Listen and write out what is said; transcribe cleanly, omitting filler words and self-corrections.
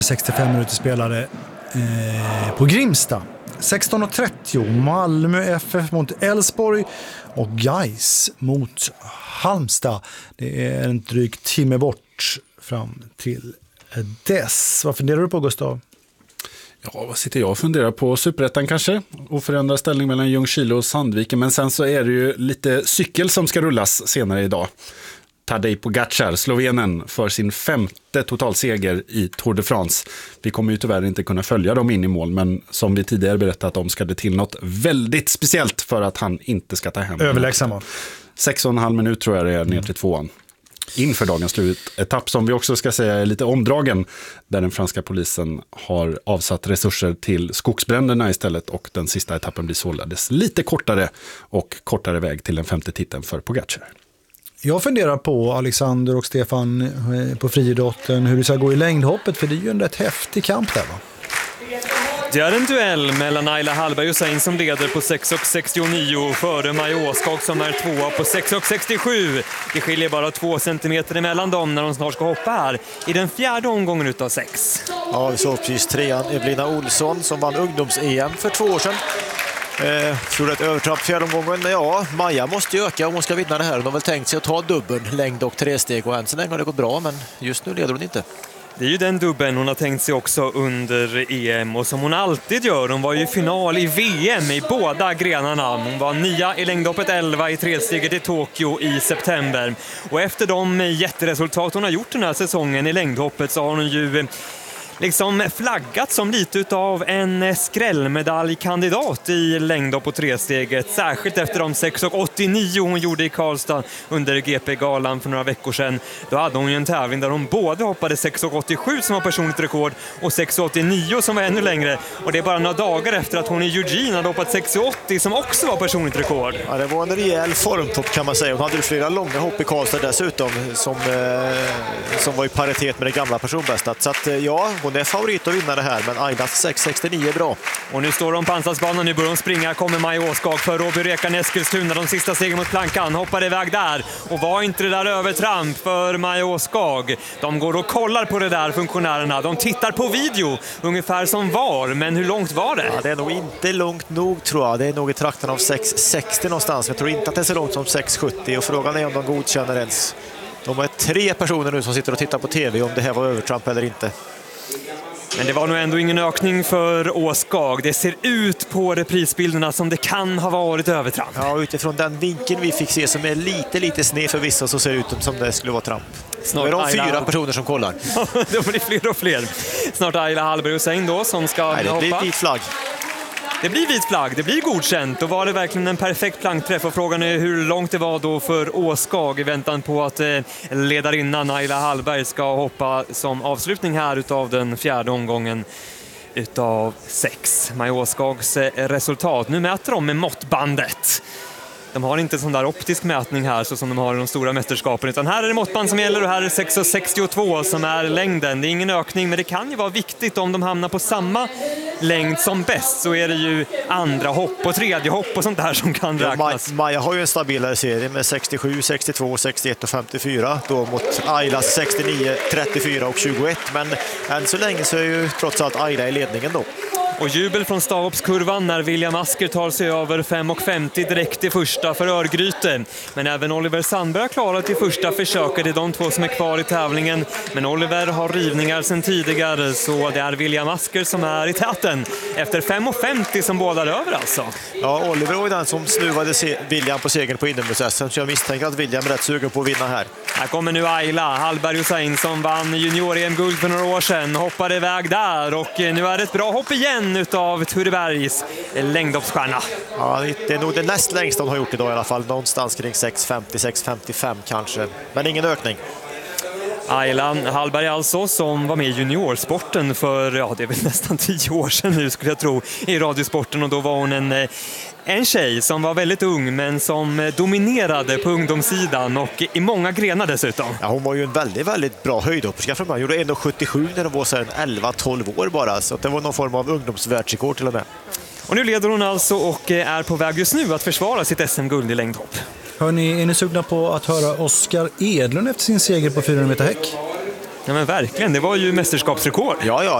65 minuter spelade på Grimsta. 16.30 Malmö FF mot Elfsborg och Gais mot Halmstad. Det är en dryg timme bort fram till dess. Vad funderar du på, Gustav? Ja, vad sitter jag och funderar på? Superettan kanske? Oförändrad ställning mellan Ljungskile och Sandviken. Men sen så är det ju lite cykel som ska rullas senare idag. Tadej Pogačar, Slovenen, för sin 5:e totalseger i Tour de France. Vi kommer ju tyvärr inte kunna följa dem in i mål, men som vi tidigare berättat om ska det till något väldigt speciellt för att han inte ska ta hem. Överlägsen. 6,5 minut tror jag det är ner till 2:an. Inför dagens slutetapp som vi också ska säga är lite omdragen, där den franska polisen har avsatt resurser till skogsbränderna istället, och den sista etappen blir således lite kortare och kortare väg till den 5:e titeln för Pogačar. Jag funderar på, Alexander och Stefan, på friidrotten, hur det ska gå i längdhoppet, för det är ju en rätt häftig kamp där, va? Det är en duell mellan Ayla Hallberg och Sain som leder på 6,69 före Maja Åskog som är tvåa på 6,67. Det skiljer bara 2 centimeter emellan dem när de snart ska hoppa här i den 4:e omgången utav 6. Ja, vi såg precis 3:an Evelina Olsson som vann ungdoms-EM för 2 år sedan. Gjorde ett övertramp 4:e omgången. Ja, Maja måste ju öka om hon ska vinna det här. Hon har väl tänkt sig att ta dubbeln, längd och 3 steg, och än så länge har det gått bra, men just nu leder hon inte. Det är ju den dubbeln hon har tänkt sig också under EM, och som hon alltid gör. Hon var ju i final i VM i båda grenarna. Hon var 9 i längdhoppet, 11 i 3-steget i Tokyo i september. Och efter de jätteresultat hon har gjort den här säsongen i längdhoppet så har hon ju liksom flaggat som lite av en skrällmedaljkandidat i längdhopp och 3-steget. Särskilt efter de 6,89 hon gjorde i Karlstad under GP-galan för några veckor sedan. Då hade hon ju en tävling där hon både hoppade 6,87 som var personligt rekord och 6,89 som var ännu längre. Och det är bara några dagar efter att hon i Eugene hade hoppat 6,80 som också var personligt rekord. Ja, det var en rejäl formtopp kan man säga. Hon hade flera långa hopp i Karlstad dessutom som var i paritet med det gamla personbästa. Så att ja, hon är favorit att vinna det här, men Aylas 6,69 är bra. Och nu står de på anslagsbanan, nu börjar de springa, kommer Maja Åskog för Robby Rekan Eskilstuna, de sista stegen mot plankan, hoppar iväg där, och var inte det där övertramp för Maja Åskog. De går och kollar på det där, funktionärerna, de tittar på video, ungefär som var, men hur långt var det? Ja, det är nog inte långt nog tror jag, det är nog i trakten av 6,60 någonstans, jag tror inte att det är så långt som 6,70, och frågan är om de godkänner ens. De är 3 personer nu som sitter och tittar på tv om det här var övertramp eller inte. Men det var nog ändå ingen ökning för Åskog. Det ser ut på reprisbilderna som det kan ha varit övertramp. Ja, utifrån den vinkeln vi fick se som är lite sned för vissa, så ser det ut som det skulle vara tramp. Snart är de 4 personer som kollar. Det blir fler och fler. Snart Ayla Hallberg och Sain då som ska hoppa. Det blir vit flagg. Det blir vit flagg, det blir godkänt. Och var det verkligen en perfekt plankträff? Och frågan är hur långt det var då för Åskog i väntan på att ledarinnan Ayla Hallberg ska hoppa som avslutning här utav den 4:e omgången utav 6. Maja Åskogs resultat. Nu mäter de med måttbandet. De har inte en sån där optisk mätning här så som de har i de stora mästerskapen, utan här är det måttband som gäller, och här är 6,62 som är längden. Det är ingen ökning, men det kan ju vara viktigt om de hamnar på samma längd som bäst, så är det ju andra hopp och tredje hopp och sånt där som kan räknas. Maja har ju en stabilare serie med 67, 62, 61 och 54 då mot Aylas 69, 34 och 21, men än så länge så är ju trots allt Ayla i ledningen då. Och jubel från stavhoppskurvan när William Asker tar sig över 5,50 direkt i första för Örgryte. Men även Oliver Sandberg har klarat i första försöket. Det är de 2 som är kvar i tävlingen. Men Oliver har rivningar sedan tidigare, så det är William Asker som är i täten. Efter 5,50 som båda över alltså. Ja, Oliver var den som snuvade William på segern på inomhus-SM, så jag misstänker att William är rätt sugen på att vinna här. Här kommer nu Ayla Hallberg och Sain som vann junior-EM-guld för några år sedan. Hoppar iväg där, och nu är det ett bra hopp igen utav Turebergs längdhoppsstjärna. Ja, det är nog det näst längsta hon har gjort idag i alla fall. Någonstans kring 6,50, 6,55 kanske. Men ingen ökning. Ayla Hallberg alltså, som var med i juniorsporten för, ja, det är väl nästan 10 år sedan nu skulle jag tro, i radiosporten, och då var hon en tjej som var väldigt ung men som dominerade på ungdomssidan och i många grenar dessutom. Ja, hon var ju en väldigt bra höjdhopperska från början. Hon gjorde 1,77 när hon var sedan 11-12 år bara, så det var någon form av ungdomsvärldsrekord till och med. Och nu leder hon alltså och är på väg just nu att försvara sitt SM-guld i längdhopp. Hörrni, är ni sugna på att höra Oskar Edlund efter sin seger på 400 meter häck? Ja, men verkligen, det var ju mästerskapsrekord. Ja,